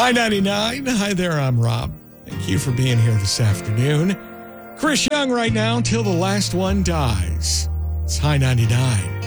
Hi 99. Hi there, I'm Rob. Thank you for being here this afternoon. Chris Young right now till the last one dies. It's High 99.